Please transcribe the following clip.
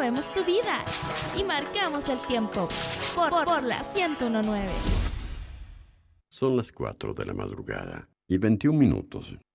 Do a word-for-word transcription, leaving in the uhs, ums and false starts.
movemos tu vida y marcamos el tiempo por, por, por la ciento uno punto nueve. Son las cuatro de la madrugada y veintiún minutos.